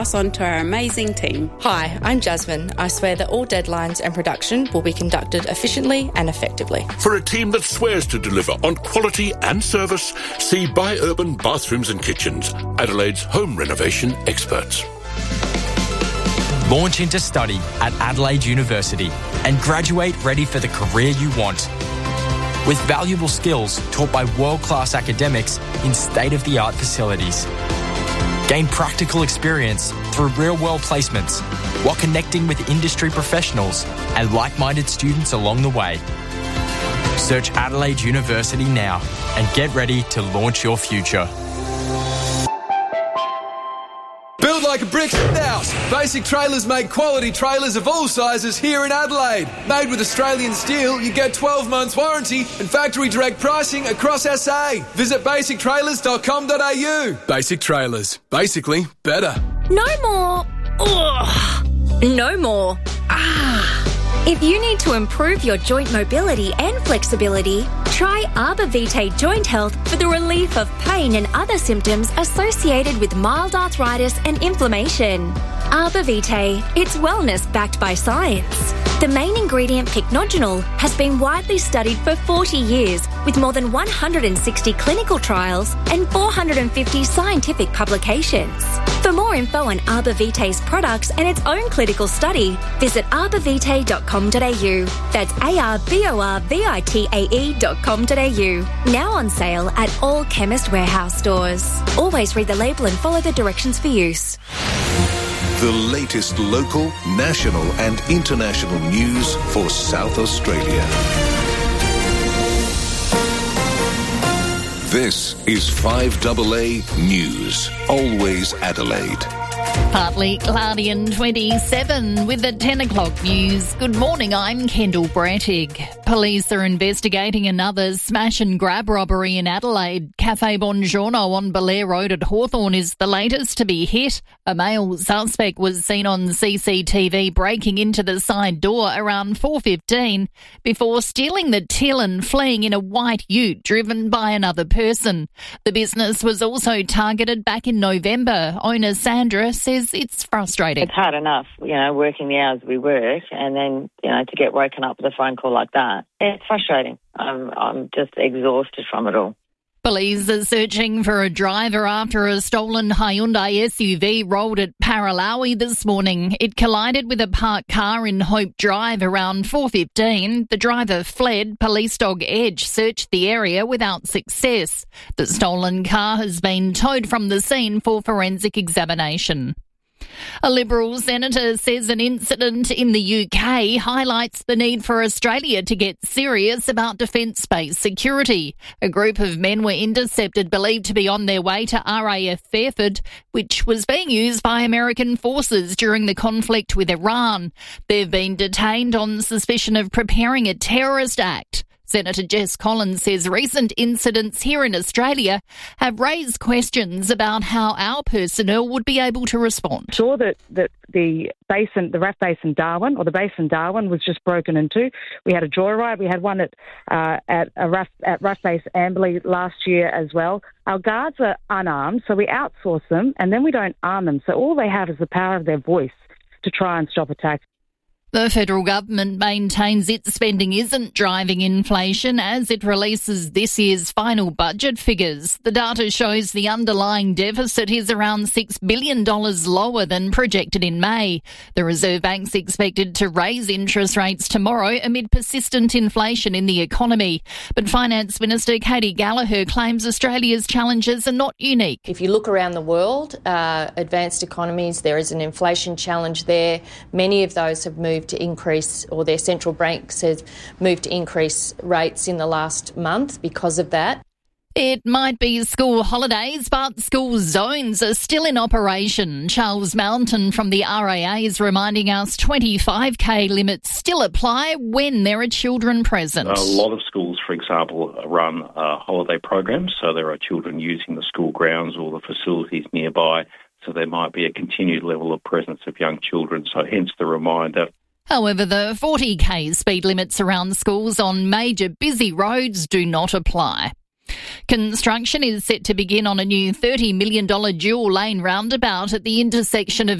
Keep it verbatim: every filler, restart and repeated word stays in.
Pass on to our amazing team. Hi, I'm Jasmine. I swear that all deadlines and production will be conducted efficiently and effectively. For a team that swears to deliver on quality and service, see By Urban Bathrooms and Kitchens, Adelaide's home renovation experts. Launch into study at Adelaide University and graduate ready for the career you want. With valuable skills taught by world-class academics in state-of-the-art facilities. Gain practical experience through real-world placements while connecting with industry professionals and like-minded students along the way. Search Adelaide University now and get ready to launch your future. Build like a brick house. Basic Trailers make quality trailers of all sizes here in Adelaide. Made with Australian steel, you get twelve months warranty and factory direct pricing across S A. Visit basic trailers dot com dot a u. Basic Trailers. Basically better. No more. Ugh. No more. Ah. If you need to improve your joint mobility and flexibility, try Arbor Vitae Joint Health for the relief of pain and other symptoms associated with mild arthritis and inflammation. Arbor Vitae, it's wellness backed by science. The main ingredient, pycnogenol, has been widely studied for forty years with more than one hundred sixty clinical trials and four hundred fifty scientific publications. For more info on Arbor Vitae's products and its own clinical study, visit arbor vitae dot com dot a u. That's A R B O R V I T A E dot com dot a u. Now on sale at all Chemist Warehouse stores. Always read the label and follow the directions for use. The latest local, national and international news for South Australia. This is five A A News, always Adelaide. Partly cloudy and twenty-seven with the ten o'clock news. Good morning, I'm Kendall Brattig. Police are investigating another smash and grab robbery in Adelaide. Cafe Bongiorno on Belair Road at Hawthorn is the latest to be hit. A male suspect was seen on C C T V breaking into the side door around four fifteen before stealing the till and fleeing in a white ute driven by another person. The business was also targeted back in November. Owner Sandra says it's frustrating. It's hard enough, you know, working the hours we work and then, you know, to get woken up with a phone call like that. It's frustrating. I'm, I'm just exhausted from it all. Police are searching for a driver after a stolen Hyundai S U V rolled at Paralawi this morning. It collided with a parked car in Hope Drive around four fifteen. The driver fled. Police dog Edge searched the area without success. The stolen car has been towed from the scene for forensic examination. A Liberal senator says an incident in the U K highlights the need for Australia to get serious about defence-based security. A group of men were intercepted, believed to be on their way to R A F Fairford, which was being used by American forces during the conflict with Iran. They've been detained on suspicion of preparing a terrorist act. Senator Jess Collins says recent incidents here in Australia have raised questions about how our personnel would be able to respond. Saw that, that the basin, the R A F base in Darwin, or the base in Darwin, was just broken into. We had a joyride. We had one at uh, at a R A F, at R A F base Amberley last year as well. Our guards are unarmed, so we outsource them, and then we don't arm them. So all they have is the power of their voice to try and stop attacks. The federal government maintains its spending isn't driving inflation as it releases this year's final budget figures. The data shows the underlying deficit is around six billion dollars lower than projected in May. The Reserve Bank's expected to raise interest rates tomorrow amid persistent inflation in the economy. But Finance Minister Katie Gallagher claims Australia's challenges are not unique. If you look around the world, uh, advanced economies, there is an inflation challenge there. Many of those have moved to increase, or their central banks have moved to increase rates in the last month because of that. It might be school holidays, but school zones are still in operation. Charles Mountain from the R A A is reminding us twenty-five K limits still apply when there are children present. A lot of schools, for example, run uh, holiday programs, so there are children using the school grounds or the facilities nearby, so there might be a continued level of presence of young children, so hence the reminder. However, the forty K speed limits around schools on major busy roads do not apply. Construction is set to begin on a new thirty million dollars dual-lane roundabout at the intersection of